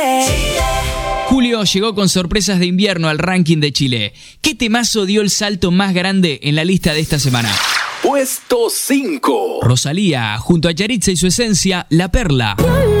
Julio llegó con sorpresas de invierno al ranking de Chile. ¿Qué temazo dio el salto más grande en la lista de esta semana? Puesto 5. Rosalía, junto a Yaritza y su esencia, La Perla.